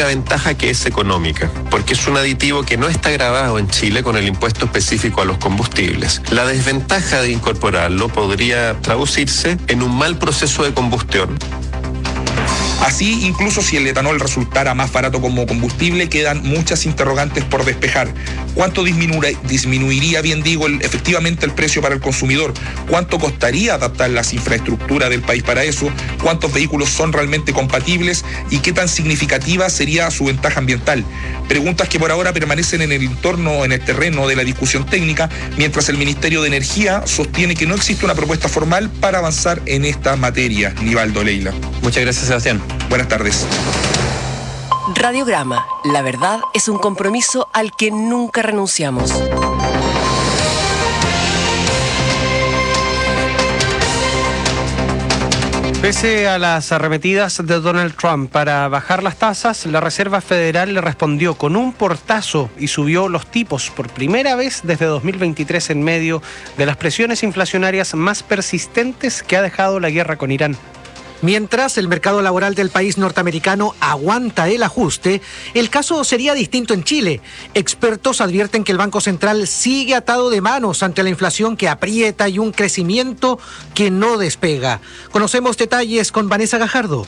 única ventaja que es económica, porque es un aditivo que no está gravado en Chile con el impuesto específico a los combustibles. La desventaja de incorporarlo podría traducirse en un mal proceso de combustión. Así, incluso si el etanol resultara más barato como combustible, quedan muchas interrogantes por despejar. ¿Cuánto disminuiría, efectivamente el precio para el consumidor? ¿Cuánto costaría adaptar las infraestructuras del país para eso? ¿Cuántos vehículos son realmente compatibles? ¿Y qué tan significativa sería su ventaja ambiental? Preguntas que por ahora permanecen en el terreno de la discusión técnica, mientras el Ministerio de Energía sostiene que no existe una propuesta formal para avanzar en esta materia. Nivaldo, Leila. Muchas gracias, Sebastián. Buenas tardes. Radiograma, la verdad es un compromiso al que nunca renunciamos. Pese a las arremetidas de Donald Trump para bajar las tasas, la Reserva Federal le respondió con un portazo y subió los tipos por primera vez desde 2023 en medio de las presiones inflacionarias más persistentes que ha dejado la guerra con Irán. Mientras el mercado laboral del país norteamericano aguanta el ajuste, el caso sería distinto en Chile. Expertos advierten que el Banco Central sigue atado de manos ante la inflación que aprieta y un crecimiento que no despega. Conocemos detalles con Vanessa Gajardo.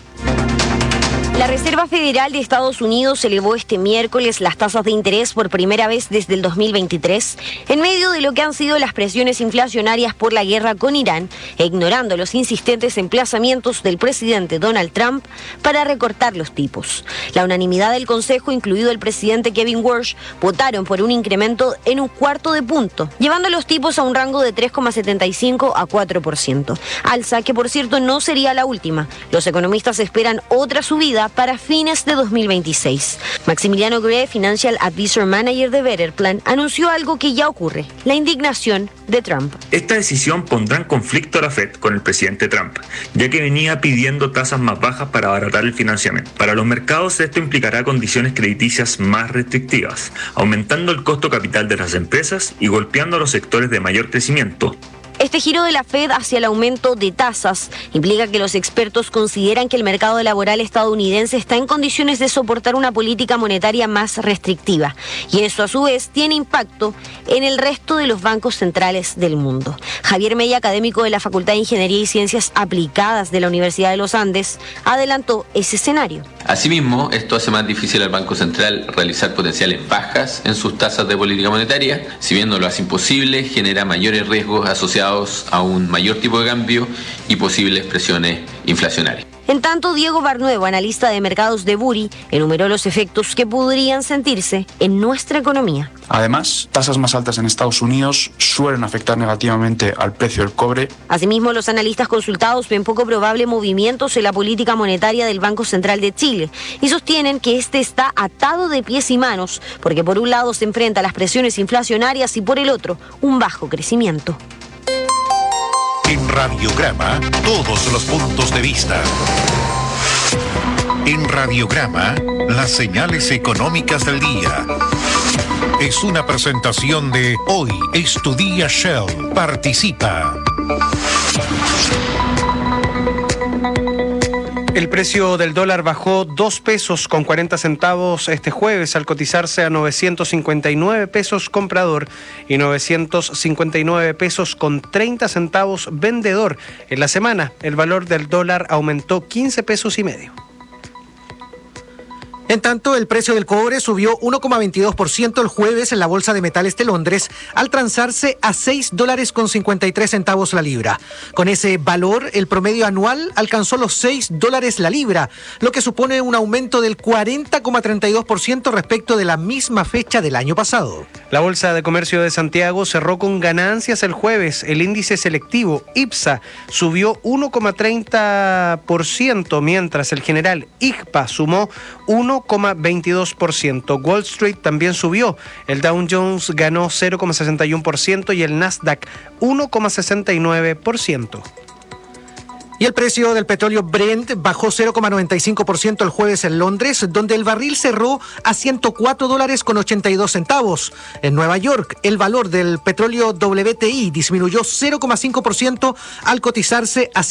La Reserva Federal de Estados Unidos elevó este miércoles las tasas de interés por primera vez desde el 2023, en medio de lo que han sido las presiones inflacionarias por la guerra con Irán, e ignorando los insistentes emplazamientos del presidente Donald Trump para recortar los tipos. La unanimidad del Consejo, incluido el presidente Kevin Warsh, votaron por un incremento en 1/4 de punto, llevando los tipos a un rango de 3,75 a 4%. Alza que, por cierto, no sería la última. Los economistas esperan otra subida para fines de 2026. Maximiliano Gray, Financial Advisor Manager de Betterplan, anunció algo que ya ocurre: la indignación de Trump. Esta decisión pondrá en conflicto a la Fed con el presidente Trump, ya que venía pidiendo tasas más bajas para abaratar el financiamiento. Para los mercados, esto implicará condiciones crediticias más restrictivas, aumentando el costo capital de las empresas y golpeando a los sectores de mayor crecimiento. Este giro de la Fed hacia el aumento de tasas implica que los expertos consideran que el mercado laboral estadounidense está en condiciones de soportar una política monetaria más restrictiva, y eso a su vez tiene impacto en el resto de los bancos centrales del mundo. Javier Mella, académico de la Facultad de Ingeniería y Ciencias Aplicadas de la Universidad de los Andes, adelantó ese escenario. Asimismo, esto hace más difícil al Banco Central realizar potenciales bajas en sus tasas de política monetaria. Si bien no lo hace imposible, genera mayores riesgos asociados a un mayor tipo de cambio y posibles presiones inflacionarias. En tanto, Diego Barnuevo, analista de mercados de Buri, enumeró los efectos que podrían sentirse en nuestra economía. Además, tasas más altas en Estados Unidos suelen afectar negativamente al precio del cobre. Asimismo, los analistas consultados ven poco probable movimientos en la política monetaria del Banco Central de Chile y sostienen que este está atado de pies y manos, porque por un lado se enfrenta a las presiones inflacionarias y por el otro, un bajo crecimiento. En Radiograma, todos los puntos de vista. En Radiograma, las señales económicas del día. Es una presentación de Hoy es tu día Shell. Participa. El precio del dólar bajó 2 pesos con 40 centavos este jueves al cotizarse a 959 pesos comprador y 959 pesos con 30 centavos vendedor. En la semana, el valor del dólar aumentó 15 pesos y medio. En tanto, el precio del cobre subió 1,22% el jueves en la Bolsa de Metales de Londres al transarse a $6.53 la libra. Con ese valor, el promedio anual alcanzó los $6 la libra, lo que supone un aumento del 40,32% respecto de la misma fecha del año pasado. La Bolsa de Comercio de Santiago cerró con ganancias el jueves. El índice selectivo IPSA subió 1,30%, mientras el general IGPA sumó 1,22%. Wall Street también subió. El Dow Jones ganó 0,61% y el Nasdaq 1,69%. Y el precio del petróleo Brent bajó 0,95% el jueves en Londres, donde el barril cerró a $104.82. En Nueva York, el valor del petróleo WTI disminuyó 0,5% al cotizarse a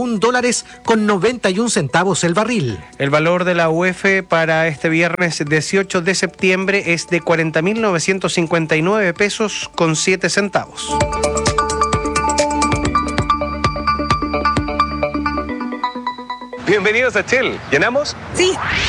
$101.91 el barril. El valor de la UF para este viernes 18 de septiembre es de 40.959 pesos con 7 centavos. Bienvenidos a Shell. ¿Llenamos? Sí.